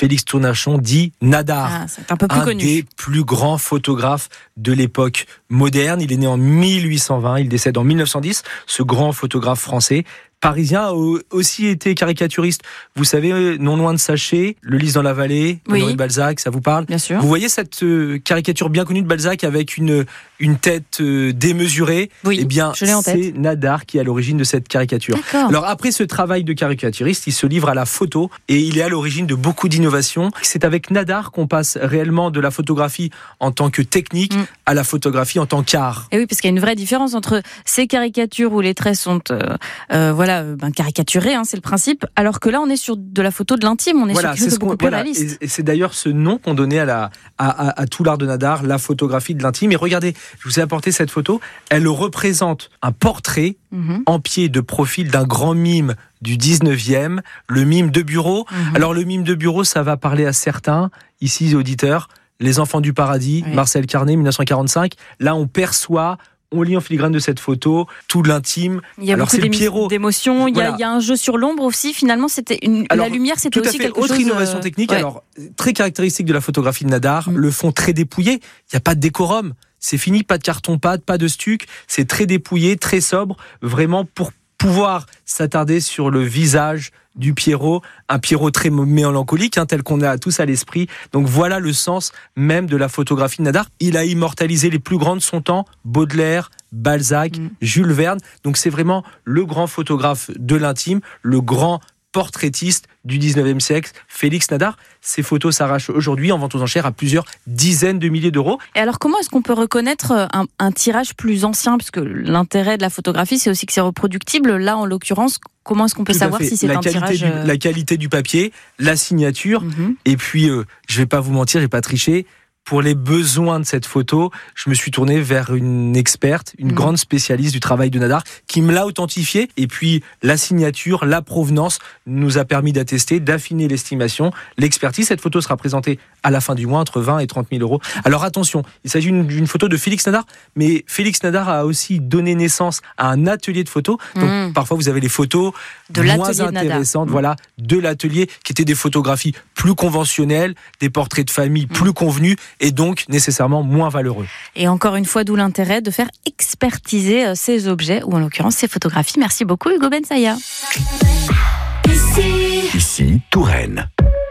Félix Tournachon, dit Nadar. C'est un peu plus connu. Un des plus grands photographes de l'époque moderne. Il est né en 1820, il décède en 1910. Ce grand photographe français. Parisien, a aussi été caricaturiste. Vous savez, Non loin de Saché, Le Lys dans la vallée, Honoré de Balzac, ça vous parle ? Bien sûr. Vous voyez cette caricature bien connue de Balzac avec une tête démesurée ? Oui, eh bien, je l'ai en tête. c'est Nadar qui est à l'origine de cette caricature. D'accord. Alors après ce travail de caricaturiste, il se livre à la photo et il est à l'origine de beaucoup d'innovations. C'est avec Nadar qu'on passe réellement de la photographie en tant que technique à la photographie en tant qu'art. Et oui, parce qu'il y a une vraie différence entre ces caricatures où les traits sont caricaturés, c'est le principe, alors que là on est sur de la photo de l'intime, on est sur quelque chose de beaucoup plus réaliste. Et c'est d'ailleurs ce nom qu'on donnait à tout l'art de Nadar, la photographie de l'intime. Et regardez, je vous ai apporté cette photo, elle représente un portrait en pied de profil d'un grand mime du 19e, le mime de bureau. Alors le mime de bureau, ça va parler à certains, ici auditeurs, Les Enfants du Paradis, Marcel Carné, 1945. Là on perçoit, on lit en filigrane de cette photo tout l'intime. Il y a beaucoup d'émotions, il y a un jeu sur l'ombre aussi. Finalement, la lumière, c'était aussi quelque chose... Autre innovation technique, alors très caractéristique de la photographie de Nadar, le fond très dépouillé, il n'y a pas de décorum, c'est fini, pas de carton-pâte, pas de stuc, c'est très dépouillé, très sobre, vraiment pour pouvoir s'attarder sur le visage du Pierrot, un Pierrot très mélancolique, tel qu'on a tous à l'esprit. Donc voilà le sens même de la photographie de Nadar. Il a immortalisé les plus grands de son temps, Baudelaire, Balzac, Jules Verne. Donc c'est vraiment le grand photographe de l'intime, le grand portraitiste du 19e siècle, Félix Nadar. Ces photos s'arrachent aujourd'hui en vente aux enchères à plusieurs dizaines de milliers d'euros. Et alors comment est-ce qu'on peut reconnaître un tirage plus ancien ? Puisque l'intérêt de la photographie, c'est aussi que c'est reproductible. Là, en l'occurrence, comment est-ce qu'on peut savoir si c'est un tirage... La qualité du papier, la signature, et puis, je vais pas vous mentir, j'ai pas triché. Pour les besoins de cette photo, je me suis tourné vers une experte, une grande spécialiste du travail de Nadar, qui me l'a authentifié. Et puis, la signature, la provenance nous a permis d'attester, d'affiner l'estimation. L'expertise, cette photo sera présentée à la fin du mois, entre 20 et 30 000 euros. Alors attention, il s'agit d'une photo de Félix Nadar, mais Félix Nadar a aussi donné naissance à un atelier de photos. Donc, parfois, vous avez les photos moins intéressantes, de l'atelier, qui étaient des photographies plus conventionnelles, des portraits de famille plus convenus, et donc nécessairement moins valeureux. Et encore une fois, d'où l'intérêt de faire expertiser ces objets, ou en l'occurrence ces photographies. Merci beaucoup Hugo Bensaïa. Ici Touraine.